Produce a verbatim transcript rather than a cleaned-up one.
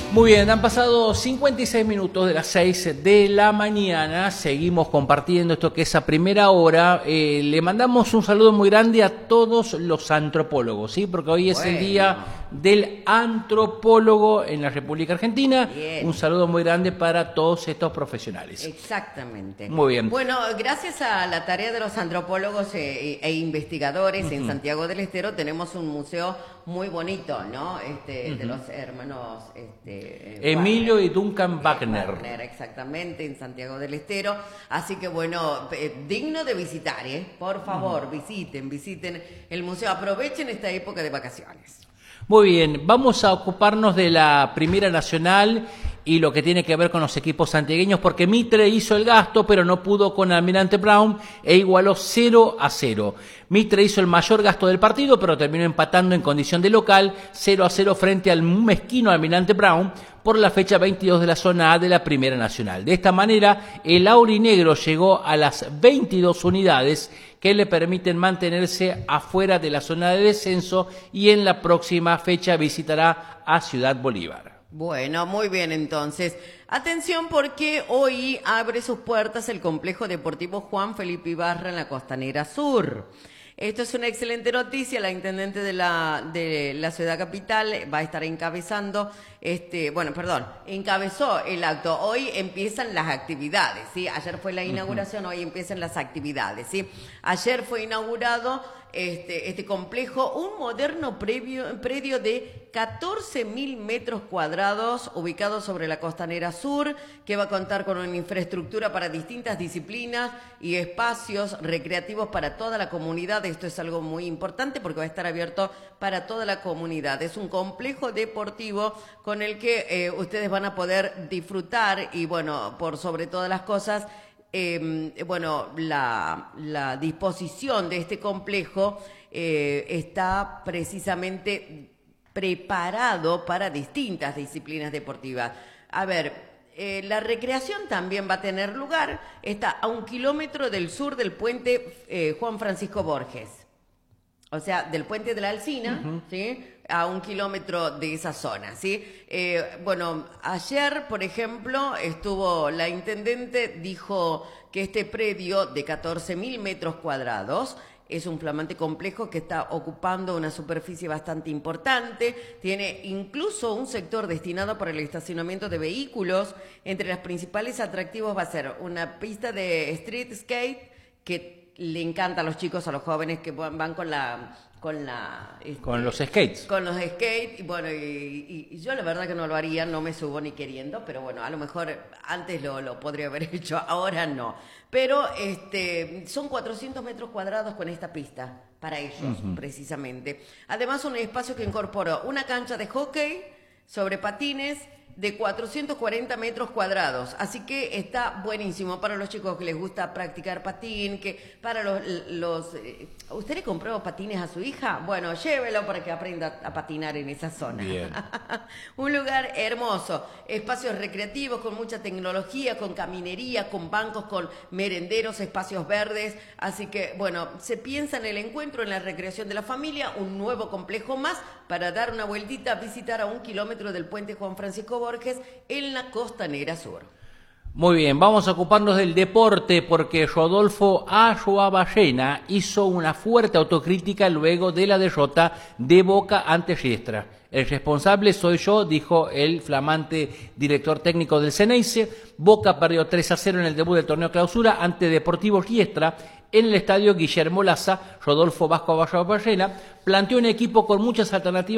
Muy bien, han pasado cincuenta y seis minutos de las seis de la mañana. Seguimos compartiendo esto que es a primera hora. Eh, le mandamos un saludo muy grande a todos los antropólogos, ¿sí? Porque hoy es bueno. el día del antropólogo en la República Argentina. Bien. Un saludo muy grande para todos estos profesionales. Exactamente. Muy bien. Bueno, gracias a la tarea de los antropólogos e, e investigadores uh-huh. en Santiago del Estero tenemos un museo muy bonito, ¿no? Este, uh-huh. de los hermanos este, Emilio Wagner. y Duncan Wagner. Wagner. Exactamente, en Santiago del Estero. Así que bueno, eh, digno de visitar, ¿eh? Por favor, uh-huh. visiten, visiten el museo. Aprovechen esta época de vacaciones. Muy bien, vamos a ocuparnos de la Primera Nacional y lo que tiene que ver con los equipos santiagueños, porque Mitre hizo el gasto, pero no pudo con Almirante Brown e igualó cero a cero. Mitre hizo el mayor gasto del partido, pero terminó empatando en condición de local, cero a cero frente al mezquino Almirante Brown por la fecha veintidós de la zona A de la Primera Nacional. De esta manera, el aurinegro llegó a las veintidós unidades que le permiten mantenerse afuera de la zona de descenso y en la próxima fecha visitará a Ciudad Bolívar. Bueno, muy bien entonces. Atención porque hoy abre sus puertas el complejo deportivo Juan Felipe Ibarra en la Costanera Sur. Esto es una excelente noticia. La intendente de la, de la ciudad capital va a estar encabezando, este, bueno, perdón, encabezó el acto. Hoy empiezan las actividades, ¿sí? Ayer fue la inauguración, uh-huh. hoy empiezan las actividades, ¿sí? Ayer fue inaugurado este, este complejo, un moderno previo, predio de catorce mil metros cuadrados ubicado sobre la Costanera Sur, que va a contar con una infraestructura para distintas disciplinas y espacios recreativos para toda la comunidad. Esto es algo muy importante porque va a estar abierto para toda la comunidad. Es un complejo deportivo con el que eh, ustedes van a poder disfrutar y, bueno, por sobre todas las cosas, eh, bueno, la, la disposición de este complejo eh, está precisamente preparado para distintas disciplinas deportivas. A ver, eh, la recreación también va a tener lugar. Está a un kilómetro del sur del puente eh, Juan Francisco Borges. O sea, del puente de la Alsina, uh-huh. ¿sí? A un kilómetro de esa zona, ¿sí? Eh, bueno, ayer, por ejemplo, estuvo la intendente, dijo que este predio de catorce mil metros cuadrados es un flamante complejo que está ocupando una superficie bastante importante. Tiene incluso un sector destinado para el estacionamiento de vehículos. Entre los principales atractivos va a ser una pista de street skate que le encanta a los chicos, a los jóvenes que van con la... Con, la, este, con los skates. Con los skates, y bueno, y, y, y yo la verdad que no lo haría, no me subo ni queriendo, pero bueno, a lo mejor antes lo, lo podría haber hecho, ahora no. Pero este, son cuatrocientos metros cuadrados con esta pista, para ellos, uh-huh. precisamente. Además, un espacio que incorporó una cancha de hockey sobre patines de cuatrocientos cuarenta metros cuadrados, así que está buenísimo para los chicos que les gusta practicar patín, que para los... los eh, ¿usted le compró patines a su hija? Bueno, llévelo para que aprenda a patinar en esa zona. Bien. Un lugar hermoso, espacios recreativos con mucha tecnología, con caminería, con bancos, con merenderos, espacios verdes, así que, bueno, se piensa en el encuentro, en la recreación de la familia, un nuevo complejo más para dar una vueltita, visitar a un kilómetro del puente Juan Francisco Borges en la Costanera Sur. Muy bien, vamos a ocuparnos del deporte porque Rodolfo Ayoaballena hizo una fuerte autocrítica luego de la derrota de Boca ante Riestra. El responsable soy yo, dijo el flamante director técnico del Ceneice. Boca perdió tres a cero en el debut del torneo clausura ante Deportivo Riestra en el estadio Guillermo Laza. Rodolfo Vasco Ayoaballena planteó un equipo con muchas alternativas